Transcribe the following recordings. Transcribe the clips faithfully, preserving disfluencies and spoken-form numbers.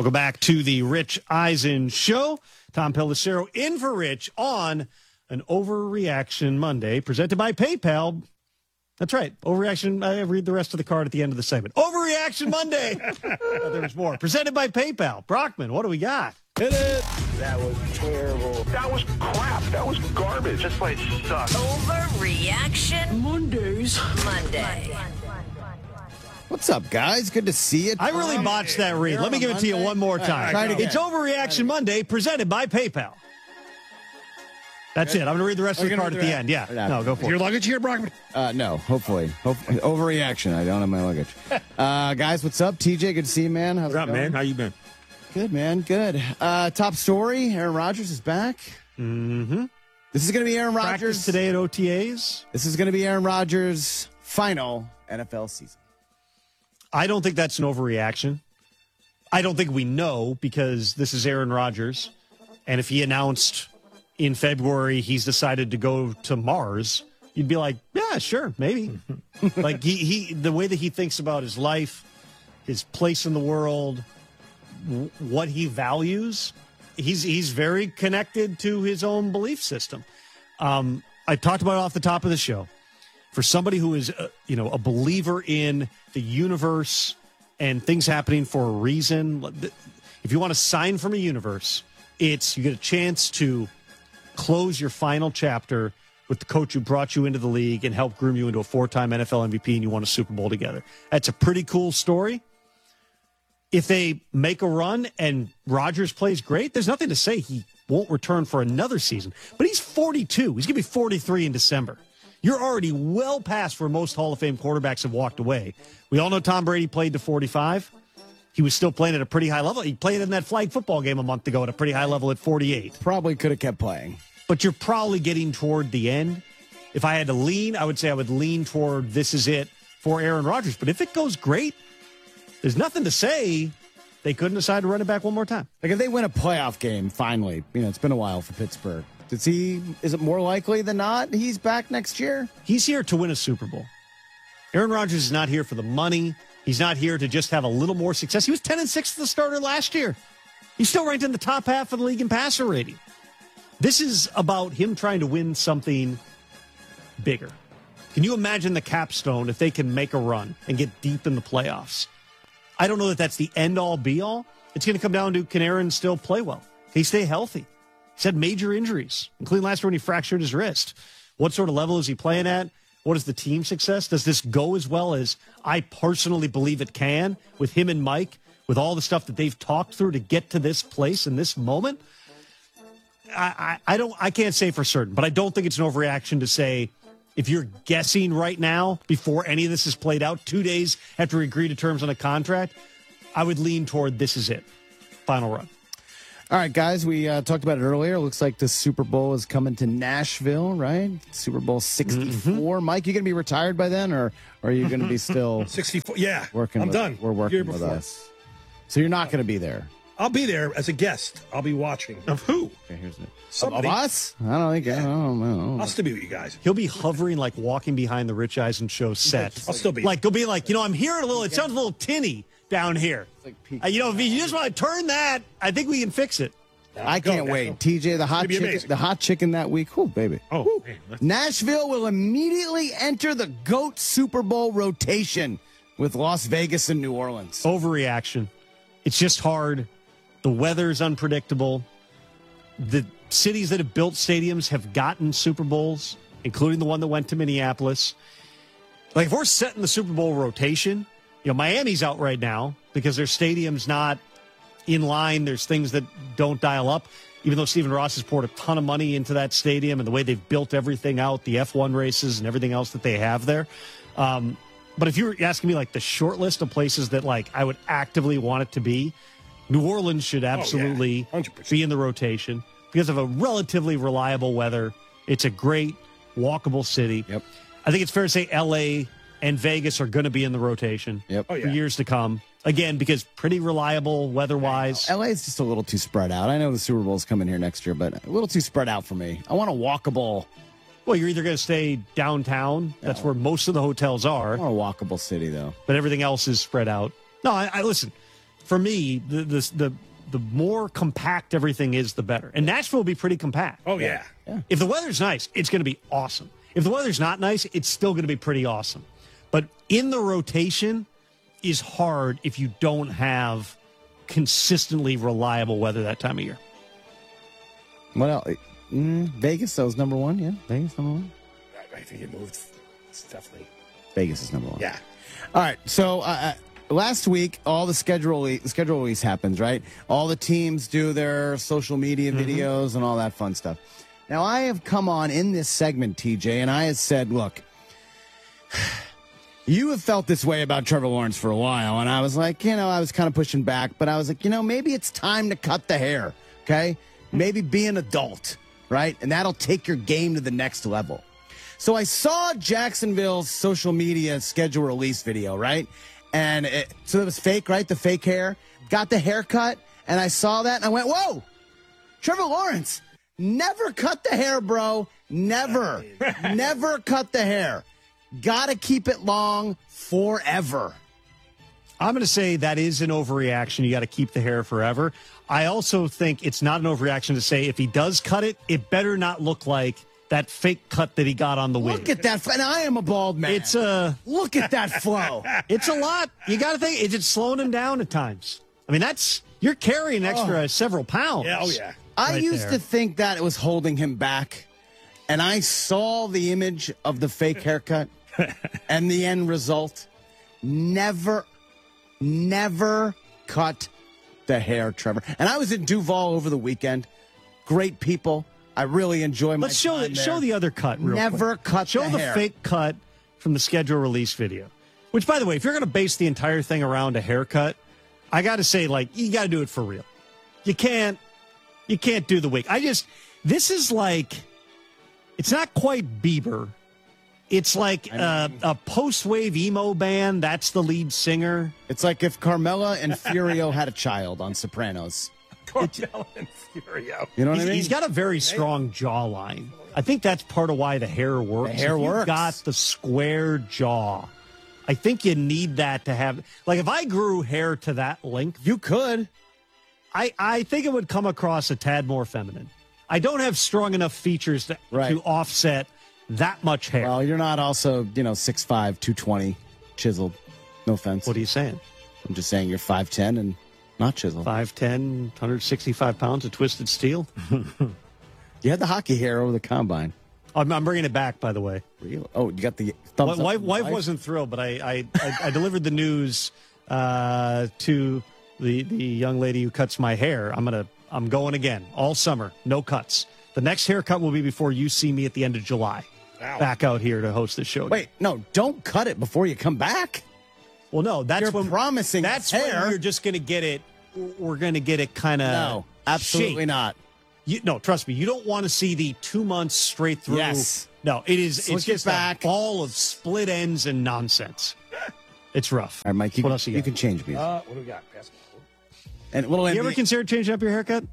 Welcome back to the Rich Eisen Show. Tom Pelissero in for Rich on an Overreaction Monday, presented by PayPal. That's right. Overreaction. I read the rest of the card at the end of the segment. Overreaction Monday. Oh, there's more. Presented by PayPal. Brockman, what do we got? Hit it. That was terrible. That was crap. That was garbage. This place sucks. Overreaction Mondays. Monday. What's up, guys? Good to see you. I really botched that read. Let me give it to you one more time. Try it again. It's Overreaction Monday, presented by PayPal. That's it. I'm going to read the rest of the card at the end. Yeah. No, go for Your it. luggage here, Brockman? Uh, no, hopefully. hopefully. Overreaction. I don't have my luggage. Uh, guys, what's up? T J, good to see you, man. How's What's it up, going? man? How you been? Good, man. Good. Uh, top story, Aaron Rodgers is back. Mm-hmm. This is going to be Aaron Practice Rodgers. today at O T As. This is going to be Aaron Rodgers' final N F L season. I don't think that's an overreaction. I don't think we know because this is Aaron Rodgers. And if he announced in February he's decided to go to Mars, you'd be like, yeah, sure, maybe. Like he, he, the way that he thinks about his life, his place in the world, w- what he values, he's he's very connected to his own belief system. Um, I talked about it off the top of the show. For somebody who is, uh, you know, a believer in the universe and things happening for a reason, if you want to sign from a universe, it's you get a chance to close your final chapter with the coach who brought you into the league and helped groom you into a four-time N F L M V P and you won a Super Bowl together. That's a pretty cool story. If they make a run and Rodgers plays great, there's nothing to say he won't return for another season. But he's forty-two. He's going to be forty-three in December. You're already well past where most Hall of Fame quarterbacks have walked away. We all know Tom Brady played to forty-five. He was still playing at a pretty high level. He played in that flag football game a month ago at a pretty high level at forty-eight. Probably could have kept playing. But you're probably getting toward the end. If I had to lean, I would say I would lean toward this is it for Aaron Rodgers. But if it goes great, there's nothing to say they couldn't decide to run it back one more time. Like if they win a playoff game, finally, you know, it's been a while for Pittsburgh. Does he? Is it more likely than not he's back next year? He's here to win a Super Bowl. Aaron Rodgers is not here for the money. He's not here to just have a little more success. He was ten and six as the starter last year. He's still ranked in the top half of the league in passer rating. This is about him trying to win something bigger. Can you imagine the capstone if they can make a run and get deep in the playoffs? I don't know that that's the end-all, be-all. It's going to come down to, can Aaron still play well? Can he stay healthy? He's had major injuries, including last year when he fractured his wrist. What sort of level is he playing at? What is the team success? Does this go as well as I personally believe it can with him and Mike, with all the stuff that they've talked through to get to this place in this moment? I, I, I don't. I can't say for certain, but I don't think it's an overreaction to say if you're guessing right now before any of this is played out, two days after we agree to terms on a contract, I would lean toward this is it. Final run. All right, guys, we uh, talked about it earlier. Looks like the Super Bowl is coming to Nashville, right? Super Bowl sixty-four. Mm-hmm. Mike, you going to be retired by then, or, or are you going to be still sixty-four? Yeah, working I'm with, done. We're working Year with before. us. So you're not going to be there? I'll be there as a guest. I'll be watching. Of who? Okay, here's it. Somebody. Of us? I don't think. I don't know. I'll still be with you guys. He'll be hovering like walking behind the Rich Eisen show set. I'll still be. Like, he'll be like, you know, I'm hearing a little, it sounds a little tinny down here. like peak- Uh, you know, if you just want to turn that, I think we can fix it. I Go, can't guys, wait. go. T J, the hot gonna be chicken, amazing. the hot chicken that week. Oh, baby. Oh, Woo. man, let's- Nashville will immediately enter the GOAT Super Bowl rotation with Las Vegas and New Orleans. Overreaction. It's just hard. The weather's unpredictable. The cities that have built stadiums have gotten Super Bowls, including the one that went to Minneapolis. Like, if we're setting the Super Bowl rotation, you know, Miami's out right now because their stadium's not in line. There's things that don't dial up, even though Stephen Ross has poured a ton of money into that stadium and the way they've built everything out, the F one races and everything else that they have there. Um, but if you were asking me, like, the short list of places that, like, I would actively want it to be, New Orleans should absolutely Oh, yeah. one hundred percent. be in the rotation because of a relatively reliable weather. It's a great walkable city. Yep. I think it's fair to say L A and Vegas are going to be in the rotation Yep. Oh, for yeah. years to come. Again, because pretty reliable weather-wise. L A is just a little too spread out. I know the Super Bowl's coming here next year, but a little too spread out for me. I want a walkable, Well, you're either going to stay downtown. That's where most of the hotels I are. want a walkable city, though. But everything else is spread out. No, I, I listen. for me, the, the the the more compact everything is, the better. And Nashville will be pretty compact. Oh, yeah. If the weather's nice, it's going to be awesome. If the weather's not nice, it's still going to be pretty awesome. But in the rotation is hard if you don't have consistently reliable weather that time of year. What else? Mm, Vegas, that was number one. Yeah, Vegas number one. I, I think it moved. It's definitely. Vegas is number one. Yeah. All right. So uh, last week, all the schedule the schedule release happens, right? All the teams do their social media Mm-hmm. videos and all that fun stuff. Now, I have come on in this segment, T J, and I have said, look, you have felt this way about Trevor Lawrence for a while. And I was like, you know, I was kind of pushing back, but I was like, you know, maybe it's time to cut the hair, okay? Maybe be an adult, right? And that'll take your game to the next level. So I saw Jacksonville's social media schedule release video, right? And it, so it was fake, right? The fake hair. Got the haircut, and I saw that, and I went, whoa, Trevor Lawrence, never cut the hair, bro. Never. Never cut the hair. Got to keep it long forever. I'm going to say that is an overreaction. You got to keep the hair forever. I also think it's not an overreaction to say if he does cut it, it better not look like that fake cut that he got on the wing. Look at that. And I am a bald man. It's a Look at that flow. it's a lot. You got to think, is it slowing him down at times? I mean, that's you're carrying extra Oh. several pounds. Yeah, oh, yeah. I right used there. to think that it was holding him back, and I saw the image of the fake haircut and the end result. Never, never cut the hair, Trevor. And I was in Duval over the weekend. Great people. I really enjoy my Let's show time the, show there. the other cut. Real Never quick. cut Show the the hair. fake cut from the schedule release video. Which, by the way, if you're going to base the entire thing around a haircut, I got to say, like, you got to do it for real. You can't, you can't do the wig. I just, this is like, it's not quite Bieber. It's like uh, a post-wave emo band. That's the lead singer. It's like if Carmela and Furio had a child on Sopranos. Carmel and Furio. You know what He's, I mean? he's got a very strong jawline. I think that's part of why the hair works. The hair If you've works. got the square jaw. I think you need that to have. Like, if I grew hair to that length, You could. I, I think it would come across a tad more feminine. I don't have strong enough features to, Right. to offset that much hair. Well, you're not also, you know, six five, two twenty, chiseled. No offense. What are you saying? I'm just saying you're five ten and not chiseled. five ten, one hundred sixty-five pounds of twisted steel? You had the hockey hair over the combine. I'm, I'm bringing it back, by the way. Really? Oh, you got the thumbs Wife, up. from wife the wasn't thrilled, but I, I, I, I delivered the news uh, to the the young lady who cuts my hair. I'm gonna I'm going again all summer, no cuts. The next haircut will be before you see me at the end of July. Wow. Back out here to host the show. Wait, no, don't cut it before you come back. well, no, that's You're when promising That's hair. when you're just gonna get it. We're gonna get it kind of No, absolutely not. You, no, trust me. You don't want to see the two months straight through. Yes. No, it is. Slick it's it just back. a ball of split ends and nonsense. It's rough. All right, Mike, you, What can, else you you got? can change me. Uh, what do we got? Pass it. and a little You N B A. ever consider changing up your haircut?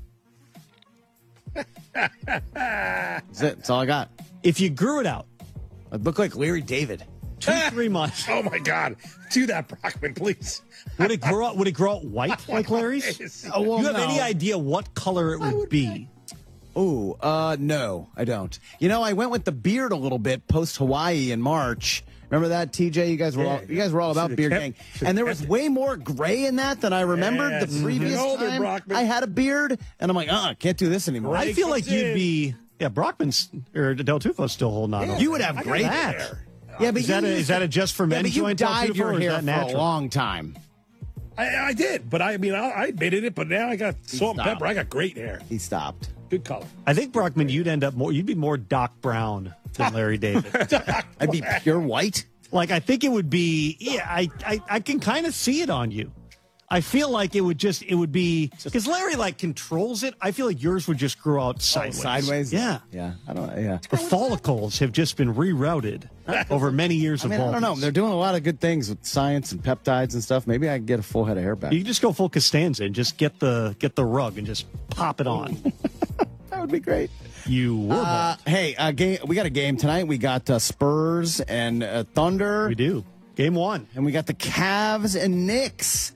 That's it. That's all I got. If you grew it out I look like Larry David. two, three months, Oh, my God. Do that, Brockman, please. would it grow out? Would it grow out white like Larry's? Oh, well, you have no. any idea what color it would be? Ooh, uh, no, I don't. You know, I went with the beard a little bit post Hawaii in March. Remember that, T J? You guys were all, you guys were all about Should've beard kept- gang, should've and there was kept it. way more gray in that than I remembered Yes. the previous Get older, time Brockman. I had a beard, and I'm like, uh, can't do this anymore. I Gray feel like comes you'd in. be. Yeah, Brockman's or Del Tufo's still holding on. You would have I got great that. hair. Yeah, but Is that you a- used is that to- a just for yeah, men but you joint, Del dyed Tufo, your or is hair that for natural? a long time. I, I did, but I mean, I, I admitted it, but now I got salt and Stop. pepper. I got great hair. He stopped. Good color. I think Brockman, you'd end up more. You'd be more Doc Brown than Larry David. I'd be pure white. Like, I think it would be, yeah, I, I, I can kind of see it on you. I feel like it would just, it would be, because Larry, like, controls it. I feel like yours would just grow out sideways. Sideways. Yeah. Yeah. I don't. Yeah. The follicles have just been rerouted over many years I of mean, I don't know. baldness. They're doing a lot of good things with science and peptides and stuff. Maybe I can get a full head of hair back. You can just go full Costanza and just get the get the rug and just pop it on. That would be great. You were Uh, bald. hey, uh, game. We got a game tonight. We got uh, Spurs and uh, Thunder, We do. Game one. and we got the Cavs and Knicks.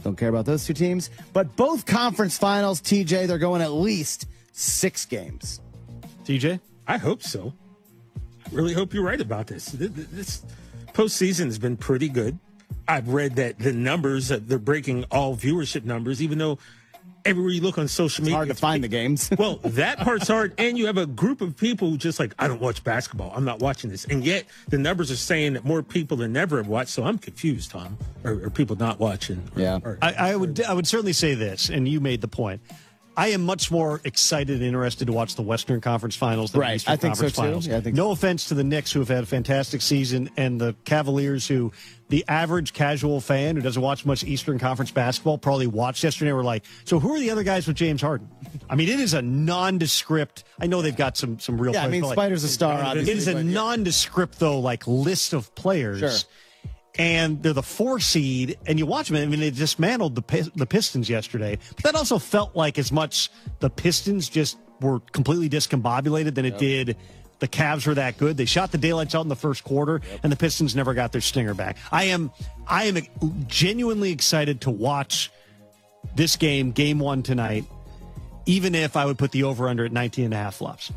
Don't care about those two teams. But both conference finals, T J, they're going at least six games. T J? I hope so. I really hope you're right about this. This postseason has been pretty good. I've read that the numbers, they're breaking all viewership numbers, even though everywhere you look on social media. It's hard to find the games. Well, that part's hard. And you have a group of people who just like, I don't watch basketball. I'm not watching this. And yet the numbers are saying that more people than ever have watched. So I'm confused, Tom. Or, or people not watching. Or, Yeah. Or, I, I would I would certainly say this, and you made the point. I am much more excited and interested to watch the Western Conference Finals than Right, the Eastern I think so, Conference too. Finals. Yeah, I think no offense to the Knicks, who have had a fantastic season, and the Cavaliers, who the average casual fan who doesn't watch much Eastern Conference basketball probably watched yesterday and were like, so who are the other guys with James Harden? I mean, it is a nondescript. I know they've got some some real Yeah, I players, mean, but, like, Spider's a star, obviously. it is a but, yeah. nondescript, though, like list of players. Sure. And they're the four seed, and you watch them. I mean, they dismantled the Pis- the Pistons yesterday. But that also felt like as much the Pistons just were completely discombobulated than it did the Cavs were that good. They shot the daylights out in the first quarter, and the Pistons never got their stinger back. I am I am genuinely excited to watch this game, game one tonight, even if I would put the over under at nineteen and a half flops.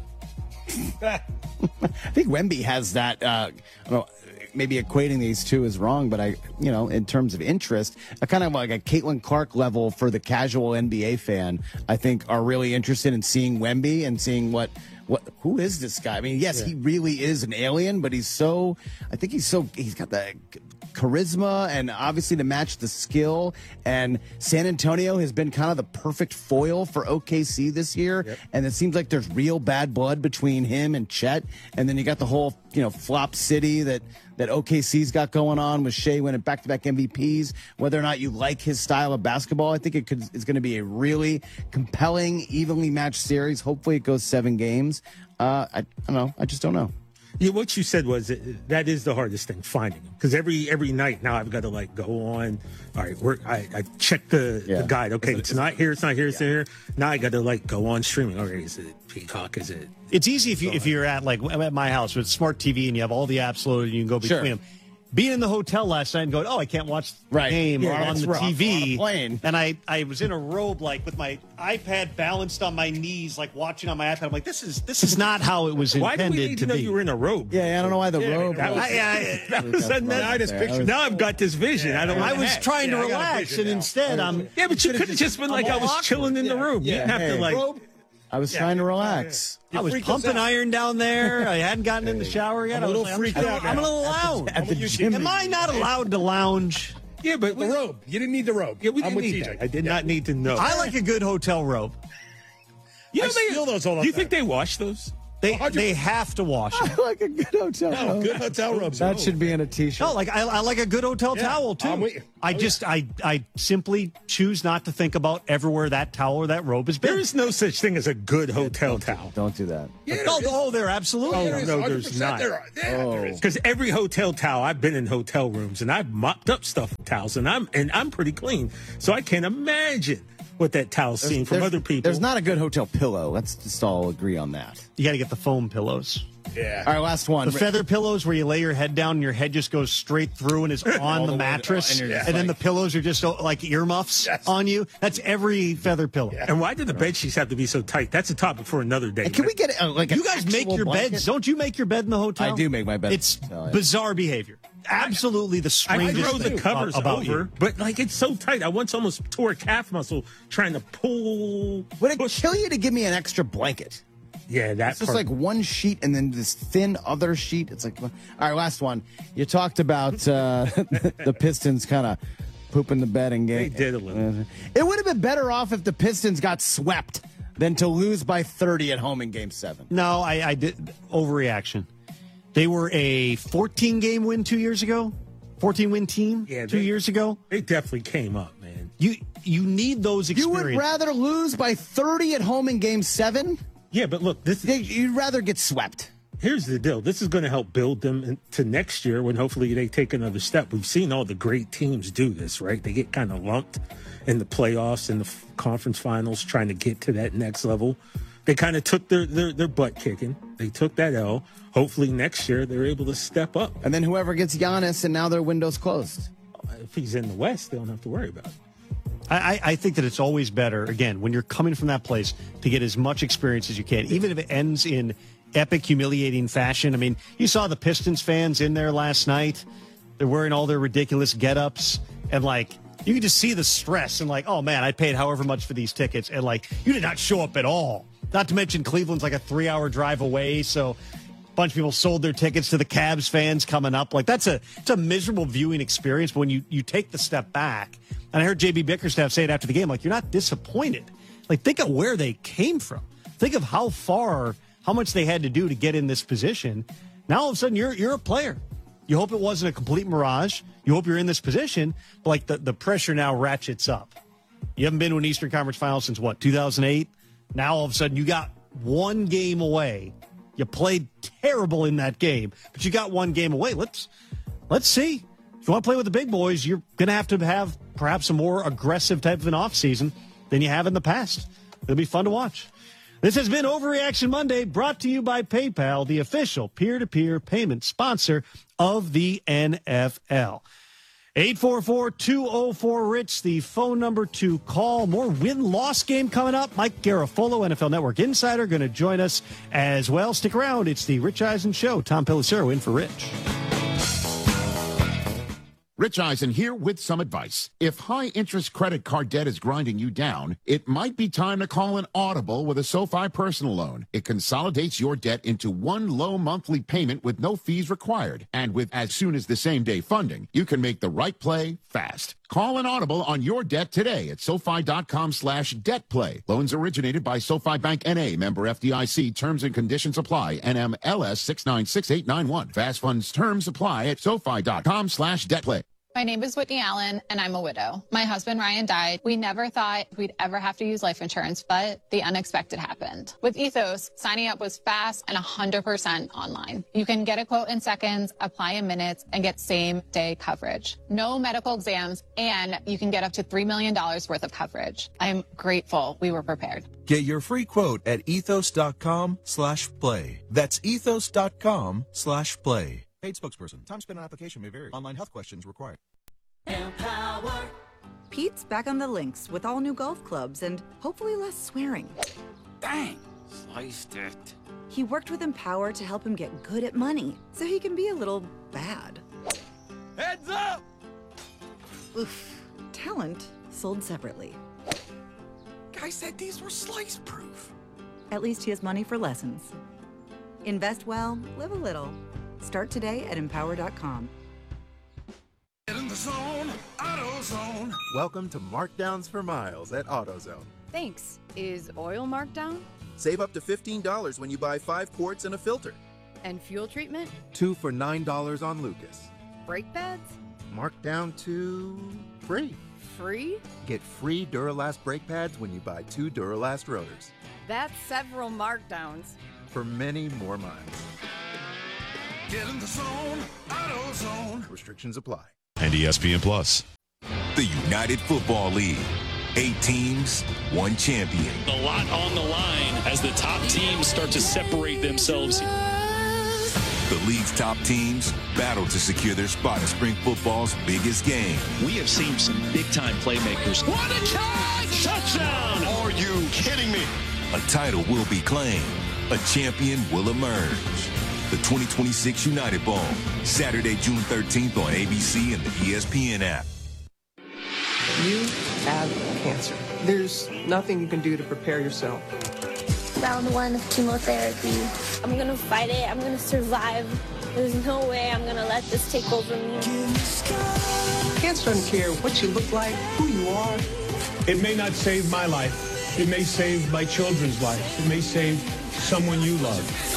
I think Wemby has that. Uh, I don't know, maybe equating these two is wrong, but I, you know, in terms of interest, a kind of like a Caitlin Clark level for the casual N B A fan, I think are really interested in seeing Wemby and seeing what. What? Who is this guy? I mean, yes, yeah. he really is an alien, but he's so. I think he's so. He's got the charisma and obviously to match the skill. And San Antonio has been kind of the perfect foil for O K C this year. Yep. And it seems like there's real bad blood between him and Chet. And then you got the whole, you know, flop city that that O K C's got going on with Shea winning back-to-back M V Ps. Whether or not you like his style of basketball, I think it could is going to be a really compelling, evenly matched series. Hopefully, it goes seven games. Uh, I, I don't know. I just don't know. Yeah, what you said was that, that is the hardest thing, finding them. Because every every night now I've got to like go on. All right, we're, I I check the, Yeah. the guide. Okay, Is it- it's is not it- here. It's not here. It's yeah. here. Now I got to like go on streaming. Okay, is it Peacock? Is it? It's easy if you if you're at like at my house with smart T V and you have all the apps loaded and you can go between Sure. them. Being in the hotel last night and going, oh, I can't watch the Right. game Yeah, on that's the rough. T V. On a plane. And I, I was in a robe, like with my iPad balanced on my knees, like watching on my iPad. I'm like, this is this is not how it was Why do we intended need to to know be. you were in a robe? Yeah, I don't know why the Yeah, robe. that was- I, I, That was a nice Yeah, picture. I was- Now I've got this vision. I don't. I want was to trying to Yeah, I got a relax, vision and now. instead I'm. Yeah, but you could have just been like I was awkward. chilling in the room. You didn't have Hey. to like. I was trying to relax. I was freaked us pumping out. iron down there. I hadn't gotten in the shower yet. I'm a I was little like, I'm freaked just- out I'm a now. little loud. At the you- gym. Am I not allowed to lounge? Yeah, but The robe. You didn't need the robe. Yeah, we I'm didn't with need T J. that. I did not need to know. I like a good hotel robe. You I know, they- steal those all the Do you time. think they wash those? They one hundred percent. they have to wash it. like a good hotel No, robe. good hotel robes. That should be in a T-shirt. No, like I, I like a good hotel Yeah, towel too. I'm with you. I Oh, just I I simply choose not to think about everywhere that towel or that robe has been. There is no such thing as a good hotel towel. Don't do that. Yeah, oh, there is. oh, there absolutely. Oh, are. is. no, one hundred there's percent not. There are. Yeah, there is. Because every hotel towel, I've been in hotel rooms and I've mopped up stuff with towels, and I'm and I'm pretty clean, so I can't imagine what that towel's seen from There's- other people. There's not a good hotel pillow. Let's just all agree on that. You got to get the foam pillows. Yeah. All right, last one. The feather pillows where you lay your head down and your head just goes straight through and is on the the way to- mattress, and and, you're just then the like- pillows are just oh, like earmuffs Yes. on you. That's every feather pillow. And why do the bed sheets have to be so tight? That's a topic for another day. And can we get uh, like You an guys make actual your blanket? beds. Don't you make your bed in the hotel? I do make my bed in It's the hotel, yeah. bizarre behavior. Absolutely the I strangest throw the thing covers about over, you. but like it's so tight. I once almost tore a calf muscle trying to pull. Would it push. kill you to give me an extra blanket? Yeah, that It's just part. like one sheet and then this thin other sheet. It's like, all right, last one. You talked about uh, the Pistons kind of pooping the bed and They getting. did a little. It would have been better off if the Pistons got swept than to lose by thirty at home in Game Seven. No, I, I did overreaction. They were a fourteen game win two years ago, fourteen win team Yeah, two they- years ago. They definitely came up, man. You you need those You experiences. would rather lose by thirty at home in Game Seven? Yeah, but look, this They- You'd rather get swept. here's the deal. This is going to help build them to next year when hopefully they take another step. We've seen all the great teams do this, right? They get kind of lumped in the playoffs and the f- conference finals trying to get to that next level. They kind of took their, their, their butt kicking. They took that L. Hopefully next year they're able to step up. And then whoever gets Giannis, and now their window's closed. If he's in the West, they don't have to worry about it. I, I think that it's always better, again, when you're coming from that place, to get as much experience as you can, even if it ends in epic, humiliating fashion. I mean, you saw the Pistons fans in there last night. They're wearing all their ridiculous get-ups, and, like, you can just see the stress and, like, oh, man, I paid however much for these tickets, and, like, you did not show up at all. Not to mention Cleveland's like a three-hour drive away, so a bunch of people sold their tickets to the Cavs fans coming up. Like, that's a it's a miserable viewing experience, but when you, you take the step back, and I heard J B Bickerstaff say it after the game, like, you're not disappointed. Like, think of where they came from. Think of how far, how much they had to do to get in this position. Now, all of a sudden, you're you're a player. You hope it wasn't a complete mirage. You hope you're in this position, but, like, the, the pressure now ratchets up. You haven't been to an Eastern Conference Final since, what, two thousand eight? Now, all of a sudden, you got one game away. You played terrible in that game, but you got one game away. Let's let's see. If you want to play with the big boys, you're going to have to have perhaps a more aggressive type of an offseason than you have in the past. It'll be fun to watch. This has been Overreaction Monday, brought to you by PayPal, the official peer-to-peer payment sponsor of the N F L. eight four four, two oh four, RICH, the phone number to call. More win-loss game coming up. Mike Garafolo, N F L Network insider, going to join us as well. Stick around. It's the Rich Eisen Show. Tom Pelissero in for Rich. Rich Eisen here with some advice. If high-interest credit card debt is grinding you down, it might be time to call an Audible with a SoFi personal loan. It consolidates your debt into one low monthly payment with no fees required. And with as soon as the same-day funding, you can make the right play fast. Call an Audible on your debt today at SoFi.com slash debt play. Loans originated by SoFi Bank N A, member F D I C. Terms and conditions apply. N M L S six nine six eight nine one. Fast funds terms apply at SoFi.com slash debt play. My name is Whitney Allen, and I'm a widow. My husband, Ryan, died. We never thought we'd ever have to use life insurance, but the unexpected happened. With Ethos, signing up was fast and one hundred percent online. You can get a quote in seconds, apply in minutes, and get same-day coverage. No medical exams, and you can get up to three million dollars worth of coverage. I'm grateful we were prepared. Get your free quote at ethos.com slash play. That's ethos.com slash play. Paid spokesperson. Time spent on application may vary. Online health questions required. Empower. Pete's back on the links with all new golf clubs and hopefully less swearing. Dang, sliced it. He worked with Empower to help him get good at money, so he can be a little bad. Heads up! Oof. Talent sold separately. Guy said these were slice proof. At least he has money for lessons. Invest well, live a little. Start today at empower dot com. Get in the zone, AutoZone. Welcome to Markdowns for Miles at AutoZone. Thanks. Is oil marked down? Save up to fifteen dollars when you buy five quarts and a filter. And fuel treatment? Two for nine dollars on Lucas. Brake pads? Marked down to free. Free? Get free Duralast brake pads when you buy two Duralast rotors. That's several markdowns. For many more miles. Get in the zone, AutoZone. Restrictions apply. And E S P N Plus. The United Football League. Eight teams, one champion. A lot on the line as the top teams start to separate themselves. The league's top teams battle to secure their spot in spring football's biggest game. We have seen some big-time playmakers. What a catch! Touchdown! Are you kidding me? A title will be claimed. A champion will emerge. The twenty twenty-six United Bowl, Saturday, June thirteenth on A B C and the E S P N app. You have cancer. There's nothing you can do to prepare yourself. Round one of chemotherapy. I'm gonna fight it. I'm gonna survive. There's no way I'm gonna let this take over me. Cancer doesn't care what you look like, who you are. It may not save my life. It may save my children's life. It may save someone you love.